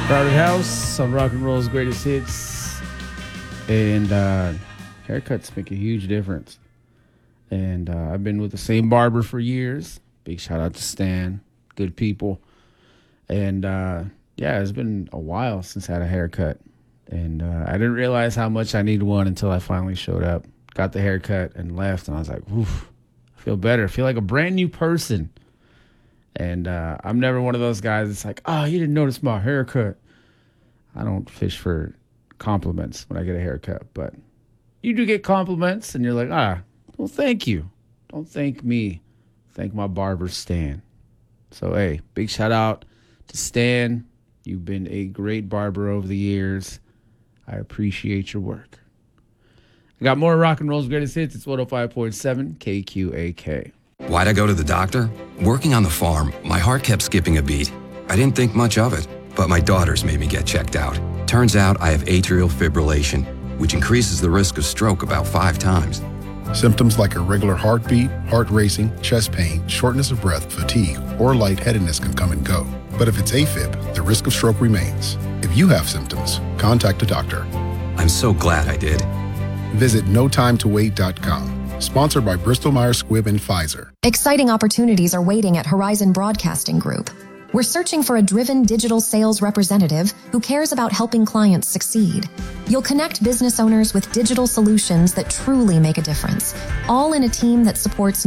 Crowded House on Rock and Roll's Greatest Hits. And haircuts make a huge difference. And I've been with the same barber for years. Big shout out to Stan. Good people. And it's been a while since I had a haircut. And I didn't realize how much I needed one until I finally showed up. Got the haircut and left. And I was like, oof, I feel better. I feel like a brand new person. And I'm never one of those guys that's like, oh, you didn't notice my haircut. I don't fish for compliments when I get a haircut. But you do get compliments, and you're like, well, thank you. Don't thank me. Thank my barber, Stan. So, hey, big shout out to Stan. You've been a great barber over the years. I appreciate your work. I got more Rock and Roll's Greatest Hits. It's 105.7 KQAK. Why'd I go to the doctor? Working on the farm, my heart kept skipping a beat. I didn't think much of it, but my daughters made me get checked out. Turns out I have atrial fibrillation, which increases the risk of stroke about 5 times. Symptoms like irregular heartbeat, heart racing, chest pain, shortness of breath, fatigue, or lightheadedness can come and go. But if it's AFib, the risk of stroke remains. If you have symptoms, contact a doctor. I'm so glad I did. Visit notimetowait.com. Sponsored by Bristol-Myers Squibb and Pfizer. Exciting opportunities are waiting at Horizon Broadcasting Group. We're searching for a driven digital sales representative who cares about helping clients succeed. You'll connect business owners with digital solutions that truly make a difference, all in a team that supports